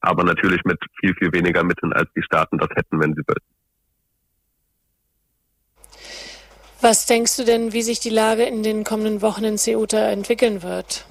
aber natürlich mit viel, viel weniger Mitteln, als die Staaten das hätten, wenn sie wollten. Was denkst du denn, wie sich die Lage in den kommenden Wochen in Ceuta entwickeln wird?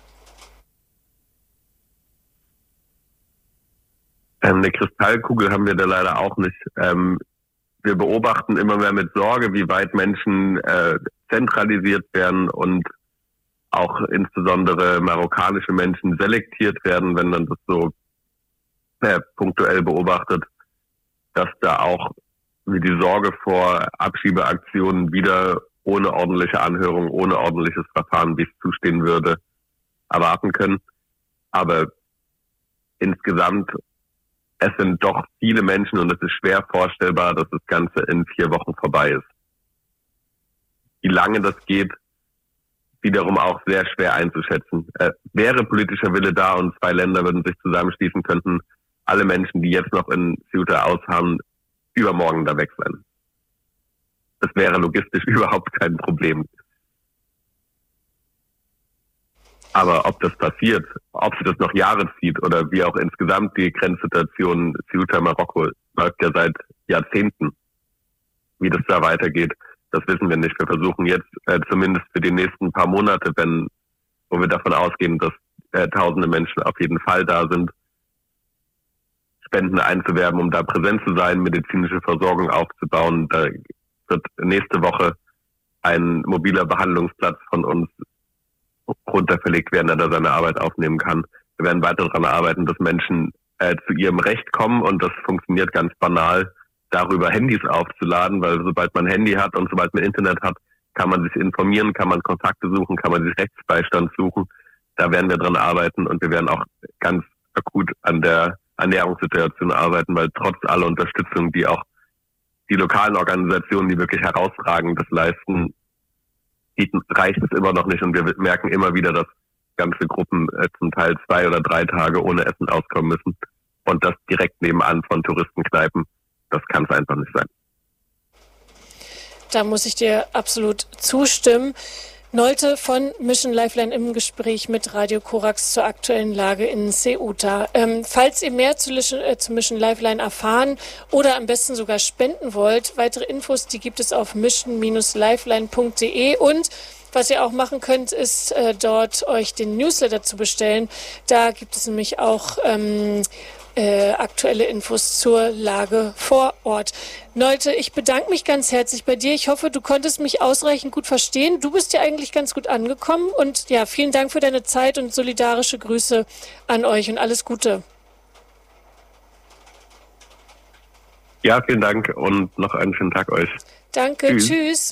Eine Kristallkugel haben wir da leider auch nicht. Wir beobachten immer mehr mit Sorge, wie weit Menschen zentralisiert werden und auch insbesondere marokkanische Menschen selektiert werden, wenn man das so punktuell beobachtet, dass da auch wie die Sorge vor Abschiebeaktionen wieder ohne ordentliche Anhörung, ohne ordentliches Verfahren, wie es zustehen würde, erwarten können. Aber insgesamt, es sind doch viele Menschen und es ist schwer vorstellbar, dass das Ganze in 4 Wochen vorbei ist. Wie lange das geht, wiederum auch sehr schwer einzuschätzen. Wäre politischer Wille da und 2 Länder würden sich zusammenschließen, könnten alle Menschen, die jetzt noch in Ceuta ausharren, übermorgen da weg sein. Das wäre logistisch überhaupt kein Problem. Aber ob das passiert, ob sich das noch Jahre zieht oder wie auch insgesamt die Grenzsituation Ceuta-Marokko läuft ja seit Jahrzehnten, wie das da weitergeht, das wissen wir nicht. Wir versuchen jetzt zumindest für die nächsten paar Monate, wo wir davon ausgehen, dass tausende Menschen auf jeden Fall da sind, Spenden einzuwerben, um da präsent zu sein, medizinische Versorgung aufzubauen. Da wird nächste Woche ein mobiler Behandlungsplatz von uns runterverlegt werden, der da seine Arbeit aufnehmen kann. Wir werden weiter daran arbeiten, dass Menschen zu ihrem Recht kommen und das funktioniert ganz banal, darüber Handys aufzuladen, weil sobald man ein Handy hat und sobald man Internet hat, kann man sich informieren, kann man Kontakte suchen, kann man sich Rechtsbeistand suchen. Da werden wir dran arbeiten und wir werden auch ganz akut an der Ernährungssituation arbeiten, weil trotz aller Unterstützung, die auch die lokalen Organisationen, die wirklich herausragendes leisten, reicht es immer noch nicht. Und wir merken immer wieder, dass ganze Gruppen zum Teil 2 oder 3 Tage ohne Essen auskommen müssen. Und das direkt nebenan von Touristenkneipen, das kann es einfach nicht sein. Da muss ich dir absolut zustimmen. Nolte von Mission Lifeline im Gespräch mit Radio Korax zur aktuellen Lage in Ceuta. Falls ihr mehr zu Mission Lifeline erfahren oder am besten sogar spenden wollt, weitere Infos, die gibt es auf mission-lifeline.de und was ihr auch machen könnt, ist dort euch den Newsletter zu bestellen. Da gibt es nämlich auch aktuelle Infos zur Lage vor Ort. Nolte, ich bedanke mich ganz herzlich bei dir. Ich hoffe, du konntest mich ausreichend gut verstehen. Du bist ja eigentlich ganz gut angekommen und ja, vielen Dank für deine Zeit und solidarische Grüße an euch und alles Gute. Ja, vielen Dank und noch einen schönen Tag euch. Danke, tschüss.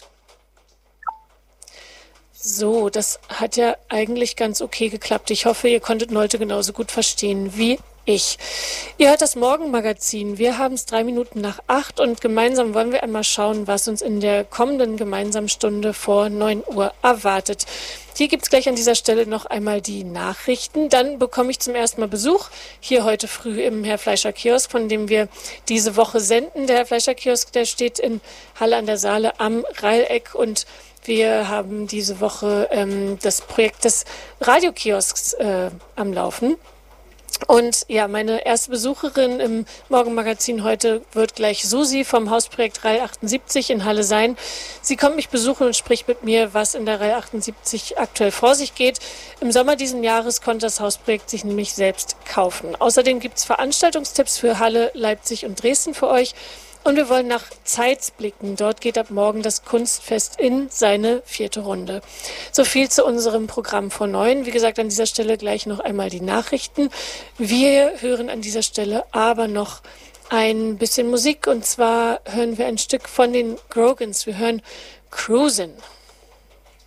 So, das hat ja eigentlich ganz okay geklappt. Ich hoffe, ihr konntet Nolte genauso gut verstehen wie ich. Ihr hört das Morgenmagazin. Wir haben es 3 Minuten nach 8 und gemeinsam wollen wir einmal schauen, was uns in der kommenden gemeinsamen Stunde vor 9 Uhr erwartet. Hier gibt es gleich an dieser Stelle noch einmal die Nachrichten. Dann bekomme ich zum ersten Mal Besuch hier heute früh im Herr Fleischer Kiosk, von dem wir diese Woche senden. Der Herr Fleischer Kiosk, der steht in Halle an der Saale am Reileck und wir haben diese Woche das Projekt des Radiokiosks am Laufen. Und ja, meine erste Besucherin im Morgenmagazin heute wird gleich Susi vom Hausprojekt Rail 78 in Halle sein. Sie kommt mich besuchen und spricht mit mir, was in der Rail 78 aktuell vor sich geht. Im Sommer diesen Jahres konnte das Hausprojekt sich nämlich selbst kaufen. Außerdem gibt es Veranstaltungstipps für Halle, Leipzig und Dresden für euch. Und wir wollen nach Zeitz blicken. Dort geht ab morgen das Kunstfest in seine 4. Runde. So viel zu unserem Programm vor 9. Wie gesagt, an dieser Stelle gleich noch einmal die Nachrichten. Wir hören an dieser Stelle aber noch ein bisschen Musik. Und zwar hören wir ein Stück von den Grogans. Wir hören Cruisin'.